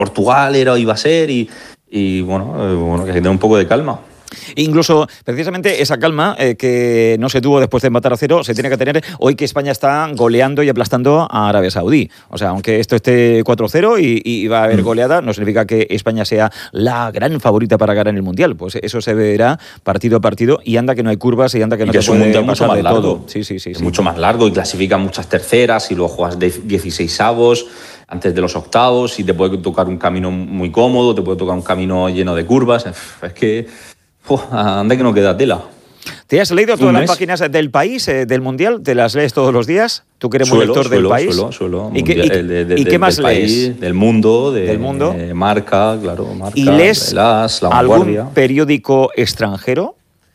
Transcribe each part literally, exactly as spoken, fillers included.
Portugal era o iba a ser y, y bueno, eh, bueno, que hay que tener un poco de calma. Incluso, precisamente, esa calma eh, que no se tuvo después de empatar a cero, se tiene que tener hoy que España está goleando y aplastando a Arabia Saudí. O sea, aunque esto esté cuatro cero y, y va a haber goleada, no significa que España sea la gran favorita para ganar el Mundial. Pues eso se verá partido a partido y anda que no hay curvas y anda que no y que te es un puede mundial pasar mucho más de largo. todo. Sí, sí, sí, es sí. mucho más largo y clasifican muchas terceras y luego juegas dieciséis avos antes de los octavos y te puede tocar un camino muy cómodo, te puede tocar un camino lleno de curvas. Es que... Uf, anda que no queda tela. ¿Te has leído todas las páginas del País, eh, del Mundial? ¿Te las lees todos los días? ¿Tú que eres muy lector del País? Suelo, suelo. ¿Y qué, y, de, de, ¿y qué más del lees? País, del mundo, de, del mundo. De Marca, claro, Marca. ¿Y lees Las, La algún Vanguardia. periódico extranjero?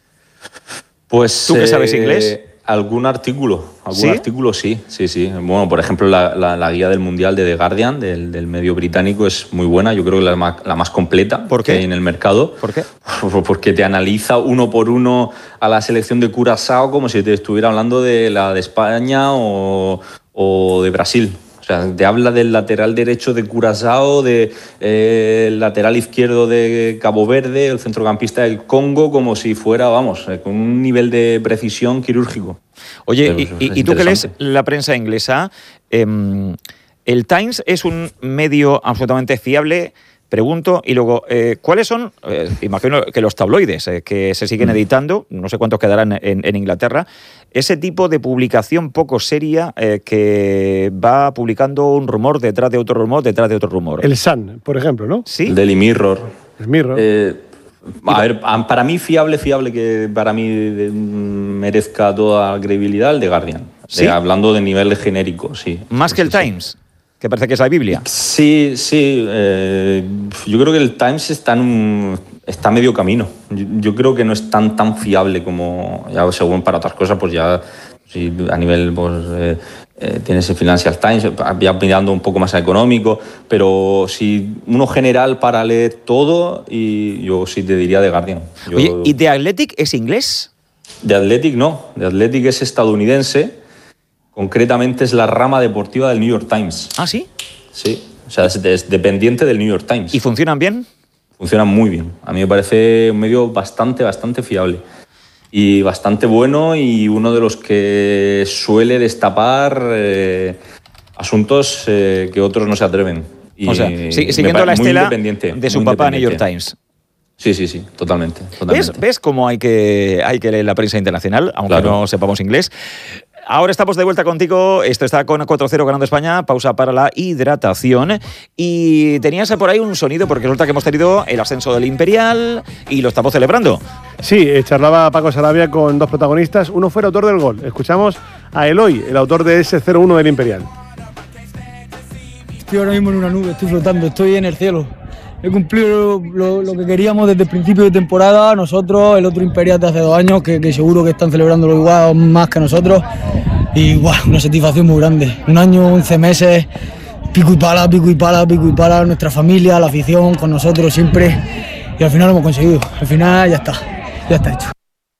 Pues ¿tú que sabes inglés? Eh, algún artículo, algún ¿Sí? artículo sí, sí, sí. Bueno, por ejemplo, la, la, la guía del Mundial de The Guardian, del, del medio británico, es muy buena. Yo creo que la más, la más completa ¿Por qué? que hay en el mercado. ¿Por qué? Porque te analiza uno por uno a la selección de Curazao como si te estuviera hablando de la de España o, o de Brasil. O sea, te habla del lateral derecho de Curazao, del de, eh, lateral izquierdo de Cabo Verde, el centrocampista del Congo, como si fuera, vamos, eh, con un nivel de precisión quirúrgico. Oye, Pero, y, y, y tú que lees la prensa inglesa, eh, ¿el Times es un medio absolutamente fiable? Pregunto, y luego, eh, ¿cuáles son, eh, imagino que los tabloides eh, que se siguen editando, no sé cuántos quedarán en, en Inglaterra, ese tipo de publicación poco seria eh, que va publicando un rumor detrás de otro rumor, detrás de otro rumor? El Sun, por ejemplo, ¿no? Sí. El Daily Mirror. El Mirror. Eh, a ver, para mí fiable, fiable, que para mí merezca toda credibilidad, el The Guardian. ¿Sí? De, hablando de nivel genérico, sí. ¿Más sí, que el sí, Times? Sí. Que parece que es la Biblia. Sí, sí. Eh, yo creo que el Times está en un, está a medio camino. Yo, yo creo que no es tan tan fiable como, ya según para otras cosas, pues ya sí, a nivel, pues eh, eh, tienes el Financial Times, ya mirando un poco más económico, pero si uno general para leer todo, y yo sí te diría The Guardian. Yo, Oye, ¿y The Athletic es inglés? The Athletic no, The Athletic es estadounidense. Concretamente es la rama deportiva del New York Times. ¿Ah, sí? Sí, o sea, es, es dependiente del New York Times. ¿Y funcionan bien? Funcionan muy bien. A mí me parece un medio bastante, bastante fiable. Y bastante bueno y uno de los que suele destapar eh, asuntos eh, que otros no se atreven. Y o sea, sí, siguiendo la estela de su papá New York Times. Sí, sí, sí, totalmente. totalmente. ¿Ves, ¿Ves cómo hay que, hay que leer la prensa internacional, aunque claro. no sepamos inglés? Ahora estamos de vuelta contigo. Esto está con cuatro cero ganando España. Pausa para la hidratación. Y tenías por ahí un sonido, porque resulta que hemos tenido el ascenso del Imperial y lo estamos celebrando. Sí, charlaba Paco Sarabia con dos protagonistas. Uno fue el autor del gol. Escuchamos a Eloy, el autor de ese cero uno del Imperial. Estoy ahora mismo en una nube, estoy flotando, estoy en el cielo. He cumplido lo, lo, lo que queríamos desde el principio de temporada, nosotros, el otro Imperial de hace dos años, que, que seguro que están celebrando lo igual más que nosotros. Y wow, una satisfacción muy grande. Un año, once meses, pico y pala, pico y pala, pico y pala, nuestra familia, la afición, con nosotros siempre. Y al final lo hemos conseguido. Al final ya está, ya está hecho.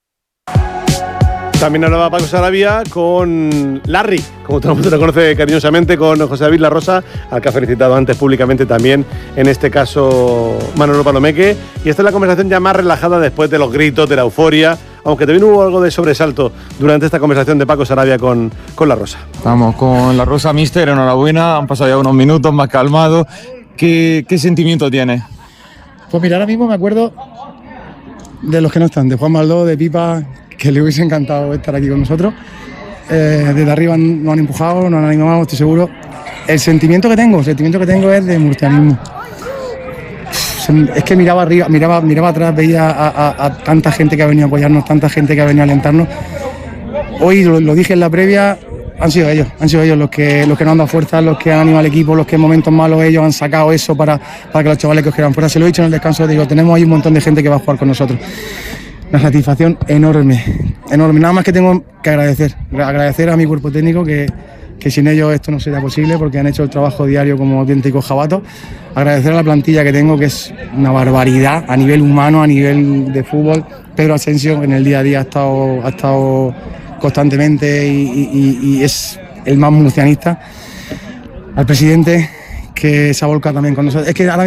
También hablaba Paco Sarabia con Larry, como todo el mundo lo conoce cariñosamente, con José David La Rosa, al que ha felicitado antes públicamente también, en este caso Manolo Palomeque. Y esta es la conversación ya más relajada después de los gritos, de la euforia, aunque también hubo algo de sobresalto durante esta conversación de Paco Sarabia con, con La Rosa. Vamos, con La Rosa, míster, enhorabuena, han pasado ya unos minutos más calmados. ¿Qué, qué sentimiento tienes? Pues mira, ahora mismo me acuerdo de los que no están, de Juan Maldó, de Pipa, que le hubiese encantado estar aquí con nosotros. Eh, desde arriba nos han empujado, nos han animado, estoy seguro. El sentimiento que tengo, el sentimiento que tengo es de murcianismo. Es que miraba arriba, miraba, miraba atrás, veía a, a, a tanta gente que ha venido a apoyarnos, tanta gente que ha venido a alentarnos. Hoy lo, lo dije en la previa, han sido ellos, han sido ellos los que, los que nos han dado fuerza, los que han animado al equipo, los que en momentos malos ellos han sacado eso para, para que los chavales cogieran fuerza. Se lo he dicho en el descanso, digo, tenemos ahí un montón de gente que va a jugar con nosotros. Una satisfacción enorme, enorme. Nada más que tengo que agradecer, agradecer a mi cuerpo técnico, que, que sin ellos esto no sería posible, porque han hecho el trabajo diario como auténticos jabatos. Agradecer a la plantilla que tengo, que es una barbaridad a nivel humano, a nivel de fútbol. Pedro Asensio en el día a día ha estado, ha estado constantemente y, y, y es el más murcianista. Al presidente, que se ha volcado también con nosotros. Es que ahora